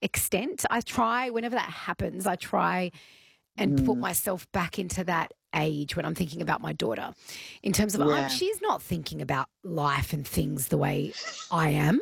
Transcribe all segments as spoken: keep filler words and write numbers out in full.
extent. I try, whenever that happens, I try and Mm. put myself back into that age when I'm thinking about my daughter, in terms of Yeah. um, she's not thinking about life and things the way I am.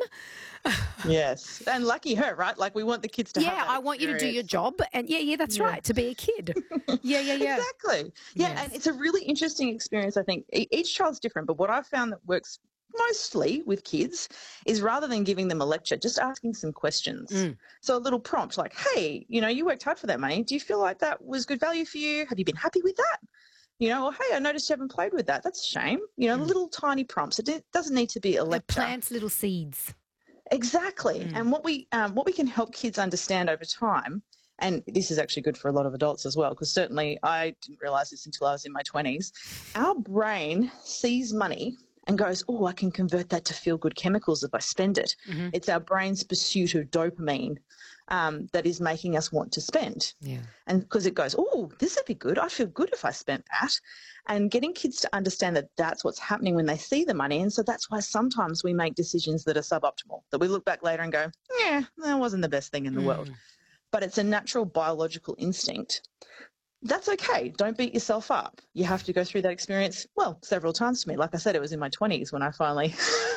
Yes. And lucky her, right? Like, we want the kids to have Yeah, that I want you to do your experience. job. And yeah, yeah, that's Yeah. right, to be a kid. Yeah, yeah, yeah. Exactly. Yeah, and Yes. it's a really interesting experience, I think. E- Each child's different, but what I've found that works mostly with kids is, rather than giving them a lecture, just asking some questions. Mm. So a little prompt like, hey, you know, you worked hard for that money. Do you feel like that was good value for you? Have you been happy with that? You know, or hey, I noticed you haven't played with that. That's a shame. You know, Mm. little tiny prompts. It d- doesn't need to be a It lecture. plants little seeds. Exactly. Mm. And what we um, what we can help kids understand over time, and this is actually good for a lot of adults as well, because certainly I didn't realise this until I was in my twenties, our brain sees money and goes, oh, I can convert that to feel-good chemicals if I spend it. Mm-hmm. It's our brain's pursuit of dopamine um, that is making us want to spend. Yeah. And because it goes, oh, this would be good. I'd feel good if I spent that. And getting kids to understand that that's what's happening when they see the money. And so that's why sometimes we make decisions that are suboptimal, that we look back later and go, yeah, that wasn't the best thing in the Mm. world. But it's a natural biological instinct. That's okay. Don't beat yourself up. You have to go through that experience, well, several times for me. Like I said, it was in my twenties when I finally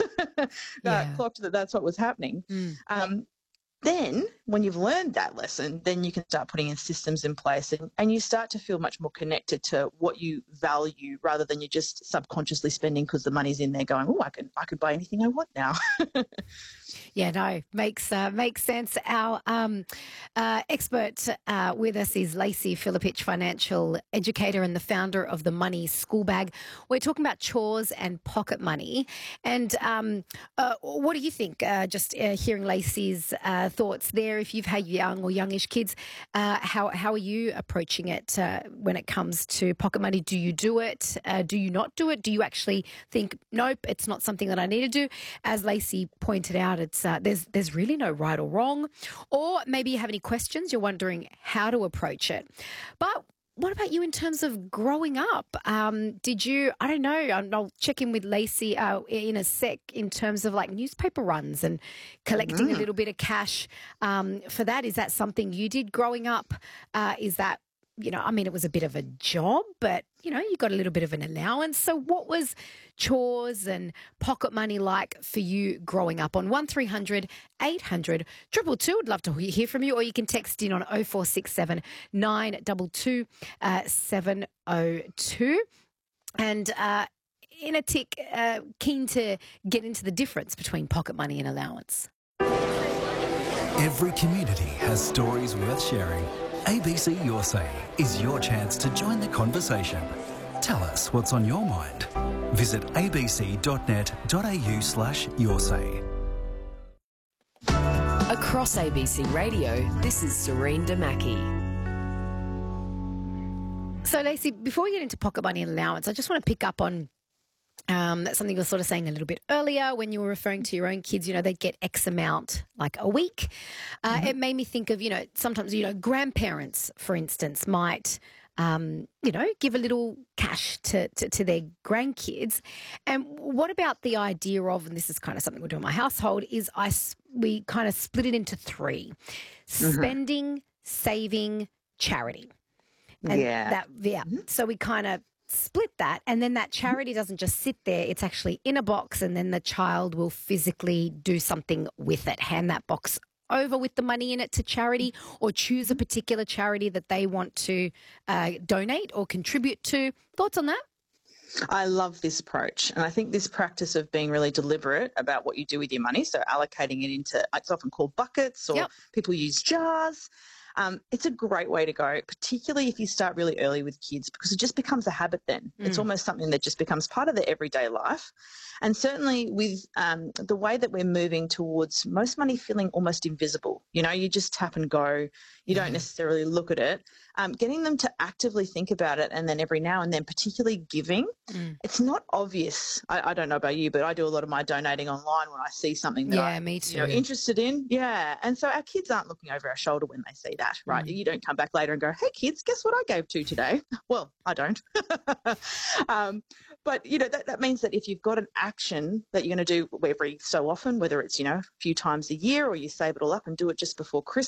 Yeah. clocked that that's what was happening. Mm. Um, then when you've learned that lesson, then you can start putting in systems in place, and, and you start to feel much more connected to what you value, rather than you're just subconsciously spending because the money's in there going, oh, I can I could buy anything I want now. Yeah, no, makes uh, makes sense. Our um, uh, expert uh, with us is Lacey Filipich, financial educator and the founder of the Money School Bag. We're talking about chores and pocket money. And um, uh, what do you think? Uh, just uh, hearing Lacey's uh, thoughts there. If you've had young or youngish kids, uh, how how are you approaching it uh, when it comes to pocket money? Do you do it? Uh, do you not do it? Do you actually think, nope, it's not something that I need to do? As Lacey pointed out, it's uh, there's there's really no right or wrong. Or maybe you have any questions, you're wondering how to approach it. But what about you in terms of growing up? Um, did you, I don't know, I'll I'll check in with Lacey uh, in a sec in terms of like newspaper runs and collecting a Mm. little bit of cash um, for that. Is that something you did growing up? Uh, is that, you know, I mean, it was a bit of a job, but, you know, you got a little bit of an allowance. So what was chores and pocket money like for you growing up? On one three hundred eight hundred two two two, I'd love to hear from you, or you can text in on oh four six seven nine two two seven oh two. And uh, in a tick, uh, keen to get into the difference between pocket money and allowance. Every community has stories worth sharing. A B C Your Say is your chance to join the conversation. Tell us what's on your mind. Visit abc.net.au slash your say. Across A B C Radio, this is Serene Damaki. So, Lacey, before we get into pocket money and allowance, I just want to pick up on Um, that's something you were sort of saying a little bit earlier when you were referring to your own kids. You know, they get X amount like a week. Uh, Mm-hmm. It made me think of, you know, sometimes, you know, grandparents, for instance, might, um, you know, give a little cash to, to, to their grandkids. And what about the idea of, and this is kind of something we do in my household, is I, s- we kind of split it into three: spending, saving, charity. And Yeah. that, yeah. So we kind of split that, and then that charity doesn't just sit there, it's actually in a box, and then the child will physically do something with it, hand that box over with the money in it to charity, or choose a particular charity that they want to uh, donate or contribute to. Thoughts on that? I love this approach. And I think this practice of being really deliberate about what you do with your money, so allocating it into, it's often called buckets, or Yep. people use jars. Um, it's a great way to go, particularly if you start really early with kids, because it just becomes a habit then. It's Mm. almost something that just becomes part of their everyday life. And certainly with um, the way that we're moving towards most money feeling almost invisible, you know, you just tap and go, you Yeah. don't necessarily look at it. Um, getting them to actively think about it, and then every now and then, particularly giving, Mm. it's not obvious. I, I don't know about you, but I do a lot of my donating online when I see something that Yeah, I'm me too. you know, interested in. Yeah. And so our kids aren't looking over our shoulder when they see that, right? Mm. You don't come back later and go, hey, kids, guess what I gave to today? Well, I don't. um, but, you know, that, that means that if you've got an action that you're going to do every so often, whether it's, you know, a few times a year, or you save it all up and do it just before Christmas,